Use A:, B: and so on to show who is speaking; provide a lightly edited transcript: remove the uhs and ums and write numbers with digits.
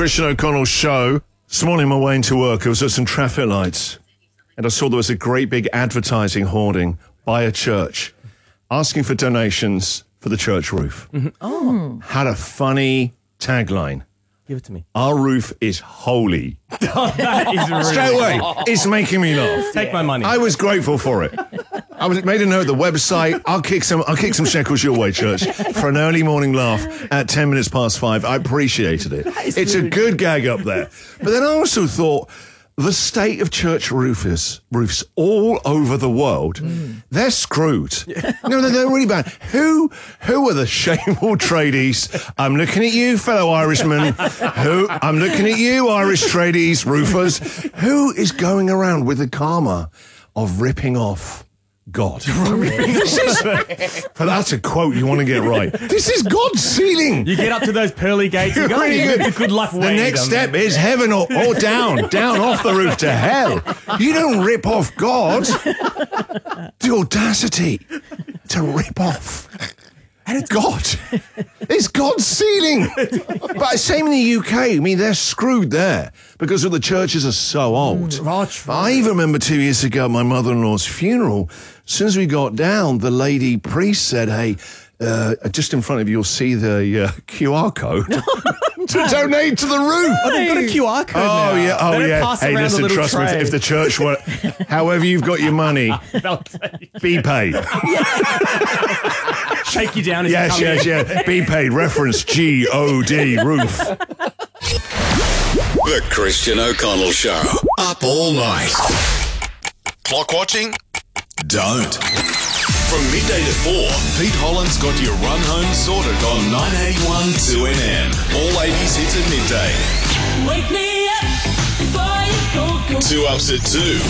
A: Christian O'Connell Show. This morning on my way into work, I was at some traffic lights and I saw there was a great big advertising hoarding by a church asking for donations for the church roof. Mm-hmm. Oh. Had a funny tagline.
B: Give it to me.
A: Our roof is holy.
B: That is really
A: Straight away, it's making me laugh.
B: Take my money.
A: I was grateful for it. I made a note of the website. I'll kick some shekels your way, church, for an early morning laugh at 10 minutes past 5. I appreciated it. It's a good gag up there. But then I also thought the state of church roofs all over the world, they're screwed. No, they're really bad. Who are the shameful tradies? I'm looking at you, fellow Irishmen. I'm looking at you, Irish tradies, roofers. Who is going around with the karma of ripping off God? That's a quote you want to get right. This is God's ceiling.
B: You get up to those pearly gates and go, really good luck.
A: The next step is heaven or down off the roof to hell. You don't rip off God. The audacity to rip off God. It's God's ceiling. But same in the UK. I mean, they're screwed there because the churches are so old. I even remember 2 years ago at my mother-in-law's funeral, as soon as we got down, the lady priest said, hey, just in front of you, you'll see the QR code to donate to the roof.
B: Oh, they've got a QR code now.
A: Yeah. Oh, yeah. Hey, listen, trust me, if the church were, however you've got your money, be paid.
B: Shake you down as
A: yes,
B: you come in.
A: Yes. Be paid. Reference G-O-D, roof.
C: The Christian O'Connell Show. Up all night. Clock watching? Don't. From midday to 4, Pete Holland's got your run home sorted on 981 2NN. All 80s hits at midday.
D: Wake me up before you go.
C: 2 ups at 2.